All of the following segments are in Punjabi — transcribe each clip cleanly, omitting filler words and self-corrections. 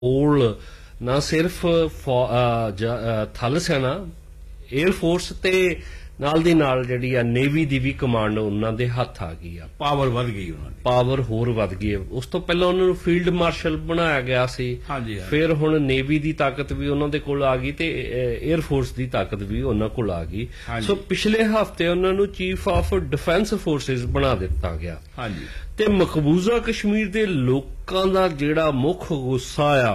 ਕੋਲ ਨਾ ਸਿਰਫ ਥਲ ਸੈਨਾ, 에ਅਰ ਫੋਰਸ ਤੇ ਨਾਲ ਦੀ ਨਾਲ ਜਿਹੜੀ ਆ ਨੇਵੀ ਦੀ ਵੀ ਕਮਾਂਡ ਉਹਨਾਂ ਦੇ ਹੱਥ ਆ ਗਈ ਆ। ਪਾਵਰ ਵੱਧ ਗਈ, ਉਹਨਾਂ ਦੀ ਪਾਵਰ ਹੋਰ ਵੱਧ ਗਈ ਹੈ। ਉਸ ਤੋਂ ਪਹਿਲਾਂ ਉਹਨਾਂ ਨੂੰ ਫੀਲਡ ਮਾਰਸ਼ਲ ਬਣਾਇਆ ਗਿਆ ਸੀ, ਫਿਰ ਹੁਣ ਨੇਵੀ ਦੀ ਤਾਕਤ ਵੀ ਉਹਨਾਂ ਦੇ ਕੋਲ ਆ ਗਈ ਤੇ 에ਅਰ ਫੋਰਸ ਦੀ ਤਾਕਤ ਵੀ ਉਹਨਾਂ ਕੋਲ ਆ ਗਈ। ਸੋ ਪਿਛਲੇ ਹਫ਼ਤੇ ਉਹਨਾਂ ਨੂੰ ਚੀਫ ਆਫ ਡਿਫੈਂਸ ਫੋਰਸਿਸ ਬਣਾ ਦਿੱਤਾ ਗਿਆ। ਤੇ ਮਕਬੂਜ਼ਾ ਕਸ਼ਮੀਰ ਦੇ ਲੋਕਾਂ ਦਾ ਜਿਹੜਾ ਮੁੱਖ ਗੁੱਸਾ ਆ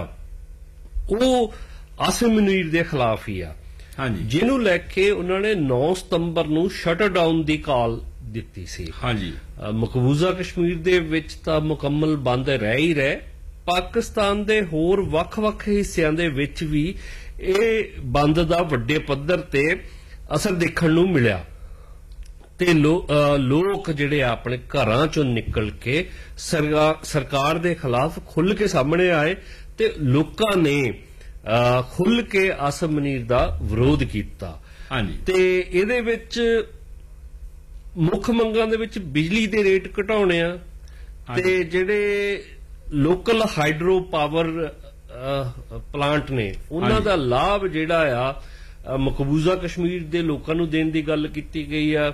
ਉਹ ਆਸਿਮ ਮੁਨੀਰ ਦੇ ਖਿਲਾਫ ਹੀ ਆ, ਜਿਹਨੂੰ ਲੈ ਕੇ ਉਹਨਾਂ ਨੇ 9 ਸਤੰਬਰ ਨੂੰ ਸ਼ਟ ਡਾਊਨ ਦੀ ਕਾਲ ਦਿੱਤੀ ਸੀ। ਮਕਬੂਜ਼ਾ ਕਸ਼ਮੀਰ ਦੇ ਵਿੱਚ ਤਾਂ ਮੁਕੰਮਲ ਬੰਦ ਰਹਿ ਹੀ ਰਹੇ, ਪਾਕਿਸਤਾਨ ਦੇ ਹੋਰ ਵੱਖ-ਵੱਖ ਹਿੱਸਿਆਂ ਦੇ ਵਿੱਚ ਵੀ ਇਹ ਬੰਦ ਦਾ ਵੱਡੇ ਪੱਧਰ ਤੇ ਅਸਰ ਦੇਖਣ ਨੂੰ ਮਿਲਿਆ ਤੇ ਲੋਕ ਜਿਹੜੇ ਆਪਣੇ ਘਰਾਂ ਚੋਂ ਨਿਕਲ ਕੇ ਸਰਕਾਰ ਦੇ ਖਿਲਾਫ ਖੁੱਲ੍ਹ ਕੇ ਸਾਹਮਣੇ ਆਏ ਤੇ ਲੋਕਾਂ ਨੇ ਖੁੱਲ੍ਹ ਕੇ ਆਸਿਮ ਮੁਨੀਰ ਦਾ ਵਿਰੋਧ ਕੀਤਾ। ਤੇ ਇਹਦੇ ਵਿੱਚ ਮੁੱਖ ਮੰਗਾਂ ਦੇ ਵਿੱਚ ਬਿਜਲੀ ਦੇ ਰੇਟ ਘਟਾਉਣੇ ਆ ਤੇ ਜਿਹੜੇ ਲੋਕਲ ਹਾਈਡਰੋ ਪਾਵਰ ਪਲਾਂਟ ਨੇ ਉਹਨਾਂ ਦਾ ਲਾਭ ਜਿਹੜਾ ਆ ਮਕਬੂਜ਼ਾ ਕਸ਼ਮੀਰ ਦੇ ਲੋਕਾਂ ਨੂੰ ਦੇਣ ਦੀ ਗੱਲ ਕੀਤੀ ਗਈ ਆ।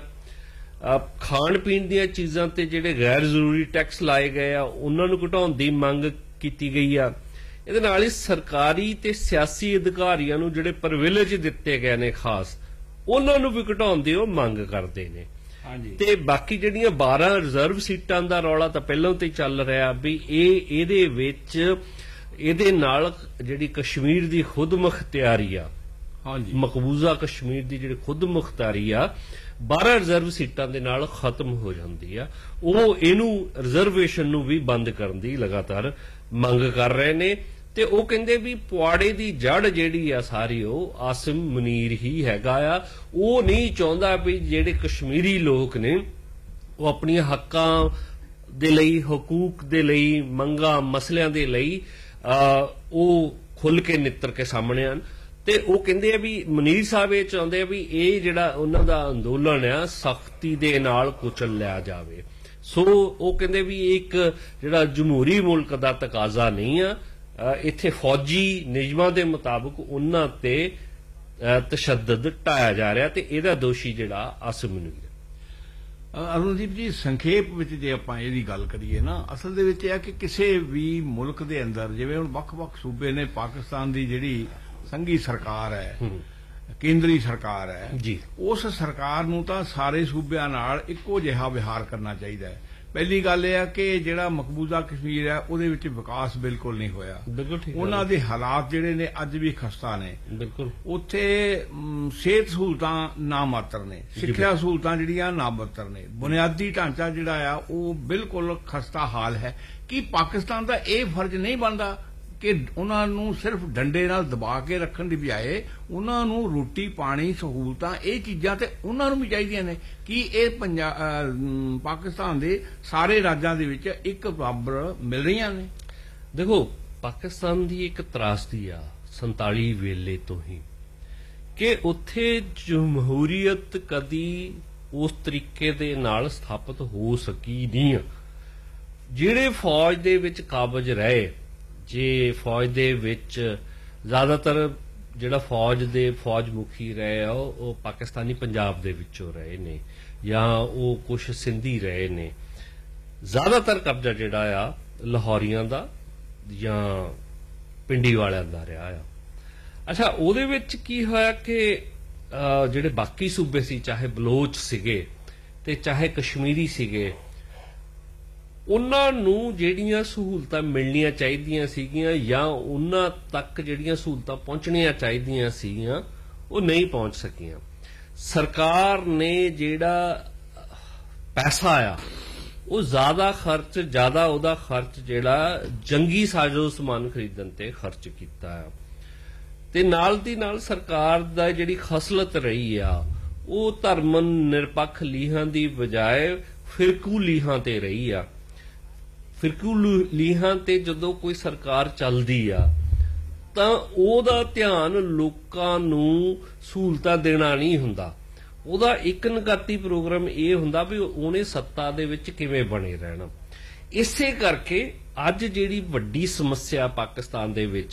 ਖਾਣ ਪੀਣ ਦੀਆਂ ਚੀਜ਼ਾਂ ਤੇ ਜਿਹੜੇ ਗੈਰ ਜ਼ਰੂਰੀ ਟੈਕਸ ਲਾਏ ਗਏ ਆ ਉਹਨਾਂ ਨੂੰ ਘਟਾਉਣ ਦੀ ਮੰਗ ਕੀਤੀ ਗਈ ਆ। ਇਹਦੇ ਨਾਲ ਹੀ ਸਰਕਾਰੀ ਤੇ ਸਿਆਸੀ ਅਧਿਕਾਰੀਆਂ ਨੂੰ ਜਿਹੜੇ ਪ੍ਰਿਵਿਲੇਜ ਦਿੱਤੇ ਗਏ ਨੇ ਖਾਸ, ਉਹਨਾਂ ਨੂੰ ਵੀ ਘਟਾਉਣ ਦੀ ਉਹ ਮੰਗ ਕਰਦੇ ਨੇ। ਤੇ ਬਾਕੀ ਜਿਹੜੀਆਂ 12 ਰਿਜ਼ਰਵ ਸੀਟਾਂ ਦਾ ਰੌਲਾ ਤਾਂ ਪਹਿਲਾਂ ਤੋਂ ਹੀ ਚੱਲ ਰਿਹਾ ਵੀ ਇਹਦੇ ਵਿੱਚ ਇਹਦੇ ਨਾਲ ਜਿਹੜੀ ਕਸ਼ਮੀਰ ਦੀ ਖੁਦਮੁਖਤਿਆਰੀ ਆ, ਮਕਬੂਜ਼ਾ ਕਸ਼ਮੀਰ ਦੀ ਜਿਹੜੀ ਖੁਦਮੁਖਤਿਆਰੀ ਆ 12 ਰਿਜ਼ਰਵ ਸੀਟਾਂ ਦੇ ਨਾਲ ਖਤਮ ਹੋ ਜਾਂਦੀ ਆ। ਉਹ ਇਹਨੂੰ ਰਿਜ਼ਰਵੇਸ਼ਨ ਨੂੰ ਵੀ ਬੰਦ ਕਰਨ ਦੀ ਲਗਾਤਾਰ ਮੰਗ ਕਰ ਰਹੇ ਨੇ ਤੇ ਉਹ ਕਹਿੰਦੇ ਵੀ ਪੁਆੜੇ ਦੀ ਜੜ ਜਿਹੜੀ ਆ ਸਾਰੀ ਉਹ ਆਸਿਮ ਮੁਨੀਰ ਹੀ ਹੈਗਾ ਆ। ਉਹ ਨਹੀਂ ਚਾਹੁੰਦਾ ਵੀ ਜਿਹੜੇ ਕਸ਼ਮੀਰੀ ਲੋਕ ਨੇ ਉਹ ਆਪਣੀਆਂ ਹੱਕਾਂ ਦੇ ਲਈ, ਹਕੂਕ ਦੇ ਲਈ, ਮੰਗਾਂ ਮਸਲਿਆਂ ਦੇ ਲਈ ਉਹ ਖੁੱਲ੍ਹ ਕੇ ਨਿੱਤਰ ਕੇ ਸਾਹਮਣੇ ਆਣ। ਤੇ ਉਹ ਕਹਿੰਦੇ ਆ ਵੀ ਮੁਨੀਰ ਸਾਹਿਬ ਇਹ ਚਾਹੁੰਦੇ ਆ ਵੀ ਇਹ ਜਿਹੜਾ ਉਹਨਾਂ ਦਾ ਅੰਦੋਲਨ ਆ ਸਖਤੀ ਦੇ ਨਾਲ ਕੁਚਲ ਲਿਆ ਜਾਵੇ। ਸੋ ਉਹ ਕਹਿੰਦੇ ਵੀ ਇੱਕ ਜਿਹੜਾ ਜਮਹੂਰੀ ਮੁਲਕ ਦਾ ਤਕਾਜ਼ਾ ਨਹੀਂ ਆ, ਇੱਥੇ ਫੌਜੀ ਨਿਯਮਾਂ ਦੇ ਮੁਤਾਬਕ ਉਹਨਾਂ ਤੇ ਤਸ਼ੱਦਦ ਢਾਇਆ ਜਾ ਰਿਹਾ ਤੇ ਇਹਦਾ ਦੋਸ਼ੀ ਜਿਹੜਾ ਆਸਿਮ ਮੁਨੀਰ। ਅਰੁਣਦੀਪ ਜੀ, ਸੰਖੇਪ ਵਿੱਚ ਜੇ ਆਪਾਂ ਇਹਦੀ ਗੱਲ ਕਰੀਏ ਨਾ, ਅਸਲ ਦੇ ਵਿੱਚ ਇਹ ਆ ਕਿ ਕਿਸੇ ਵੀ ਮੁਲਕ ਦੇ ਅੰਦਰ ਜਿਵੇਂ ਹੁਣ ਵੱਖ-ਵੱਖ ਸੂਬੇ ਨੇ, ਪਾਕਿਸਤਾਨ ਦੀ ਜਿਹੜੀ ਸੰਘੀ ਸਰਕਾਰ ਹੈ, ਕੇਂਦਰੀ ਸਰਕਾਰ ਹੈ, ਉਸ ਸਰਕਾਰ ਨੂੰ ਤਾਂ ਸਾਰੇ ਸੂਬਿਆਂ ਨਾਲ ਇੱਕੋ ਜਿਹਾ ਵਿਹਾਰ ਕਰਨਾ ਚਾਹੀਦਾ ਹੈ। ਪਹਿਲੀ ਗੱਲ ਇਹ ਆ ਕਿ ਜਿਹੜਾ ਮਕਬੂਜ਼ਾ ਕਸ਼ਮੀਰ ਹੈ ਉਹਦੇ ਵਿੱਚ ਵਿਕਾਸ ਬਿਲਕੁਲ ਨਹੀਂ ਹੋਇਆ। ਉਹਨਾਂ ਦੇ ਹਾਲਾਤ ਜਿਹੜੇ ਨੇ ਅੱਜ ਵੀ ਖਸਤਾ ਨੇ। ਉੱਥੇ ਸਿਹਤ ਸਹੂਲਤਾਂ ਨਾ ਮਾਤਰ ਨੇ, ਸਿੱਖਿਆ ਸਹੂਲਤਾਂ ਜਿਹੜੀਆਂ ਨਾ ਮਾਤਰ ਨੇ, ਬੁਨਿਆਦੀ ਢਾਂਚਾ ਜਿਹੜਾ ਆ ਉਹ ਬਿਲਕੁਲ ਖਸਤਾ ਹਾਲ ਹੈ। ਕੀ ਪਾਕਿਸਤਾਨ ਦਾ ਇਹ ਫਰਜ਼ ਨਹੀਂ ਬਣਦਾ ਕਿ ਉਹਨਾਂ ਨੂੰ ਸਿਰਫ ਡੰਡੇ ਨਾਲ ਦਬਾ ਕੇ ਰੱਖਣ ਦੀ ਬਜਾਏ ਉਹਨਾਂ ਨੂੰ ਰੋਟੀ ਪਾਣੀ ਸਹੂਲਤਾਂ ਇਹ ਚੀਜ਼ਾਂ ਤੇ ਉਹਨਾਂ ਨੂੰ ਵੀ ਚਾਹੀਦੀਆਂ ਨੇ? ਕਿ ਇਹ ਪਾਕਿਸਤਾਨ ਦੇ ਸਾਰੇ ਰਾਜਾਂ ਦੇ ਵਿੱਚ ਇੱਕ ਬਰਾਬਰ ਮਿਲ ਰਹੀਆਂ ਨੇ? ਦੇਖੋ, ਪਾਕਿਸਤਾਨ ਦੀ ਇੱਕ ਤਰਾਸਦੀ ਆ 47 ਵੇਲੇ ਤੋਂ ਹੀ ਕਿ ਉੱਥੇ ਜਮਹੂਰੀਅਤ ਕਦੀ ਉਸ ਤਰੀਕੇ ਦੇ ਨਾਲ ਸਥਾਪਿਤ ਹੋ ਸਕੀ ਨਹੀਂ। ਜਿਹੜੇ ਫੌਜ ਦੇ ਵਿੱਚ ਕਾਬਜ ਰਹੇ, ਜੇ ਫੌਜ ਦੇ ਵਿੱਚ ਜ਼ਿਆਦਾਤਰ ਜਿਹੜਾ ਫੌਜ ਮੁਖੀ ਰਹੇ ਆ ਉਹ ਪਾਕਿਸਤਾਨੀ ਪੰਜਾਬ ਦੇ ਵਿੱਚੋਂ ਰਹੇ ਨੇ ਜਾਂ ਉਹ ਕੁਛ ਸਿੰਧੀ ਰਹੇ ਨੇ। ਜ਼ਿਆਦਾਤਰ ਕਬਜ਼ਾ ਜਿਹੜਾ ਆ ਲਾਹੌਰੀਆਂ ਦਾ ਜਾਂ ਪਿੰਡੀ ਵਾਲਿਆਂ ਦਾ ਰਿਹਾ ਆ। ਅੱਛਾ, ਉਹਦੇ ਵਿੱਚ ਕੀ ਹੋਇਆ ਕਿ ਜਿਹੜੇ ਬਾਕੀ ਸੂਬੇ ਸੀ, ਚਾਹੇ ਬਲੋਚ ਸੀਗੇ ਤੇ ਚਾਹੇ ਕਸ਼ਮੀਰੀ ਸੀਗੇ, ਉਹਨਾਂ ਨੂੰ ਜਿਹੜੀਆਂ ਸਹੂਲਤਾਂ ਮਿਲਣੀਆਂ ਚਾਹੀਦੀਆਂ ਸੀਗੀਆਂ ਜਾਂ ਉਹਨਾਂ ਤੱਕ ਜਿਹੜੀਆਂ ਸਹੂਲਤਾਂ ਪਹੁੰਚਣੀਆਂ ਚਾਹੀਦੀਆਂ ਸੀਗੀਆਂ ਉਹ ਨਹੀਂ ਪਹੁੰਚ ਸਕੀਆਂ। ਸਰਕਾਰ ਨੇ ਜਿਹੜਾ ਪੈਸਾ ਆ ਉਹ ਜ਼ਿਆਦਾ ਉਹਦਾ ਖਰਚ ਜਿਹੜਾ ਜੰਗੀ ਸਾਜ਼ੋ ਸਮਾਨ ਖਰੀਦਣ ਤੇ ਖਰਚ ਕੀਤਾ ਆ। ਤੇ ਨਾਲ ਦੀ ਨਾਲ ਸਰਕਾਰ ਦਾ ਜਿਹੜੀ ਖਸਲਤ ਰਹੀ ਆ ਉਹ ਧਰਮ ਨਿਰਪੱਖ ਲੀਹਾਂ ਦੀ ਬਜਾਏ ਫਿਰਕੂ ਲੀਹਾਂ ਤੇ ਰਹੀ ਆ। ਫਿਰਕੂ ਲੀਹਾਂ ਤੇ ਜਦੋਂ ਕੋਈ ਸਰਕਾਰ ਚੱਲਦੀ ਆ ਤਾਂ ਉਹਦਾ ਧਿਆਨ ਲੋਕਾਂ ਨੂੰ ਸਹੂਲਤਾਂ ਦੇਣਾ ਨਹੀਂ ਹੁੰਦਾ, ਉਹਦਾ ਇੱਕ ਨਿਗਾਤੀ ਪ੍ਰੋਗਰਾਮ ਇਹ ਹੁੰਦਾ ਵੀ ਉਹਨੇ ਸੱਤਾ ਦੇ ਵਿੱਚ ਕਿਵੇਂ ਬਣੇ ਰਹਿਣਾ। ਇਸੇ ਕਰਕੇ ਅੱਜ ਜਿਹੜੀ ਵੱਡੀ ਸਮੱਸਿਆ ਪਾਕਿਸਤਾਨ ਦੇ ਵਿੱਚ